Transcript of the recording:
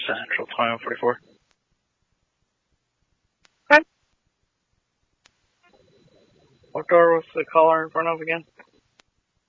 Central Time 44. Okay. What door was the caller in front of again?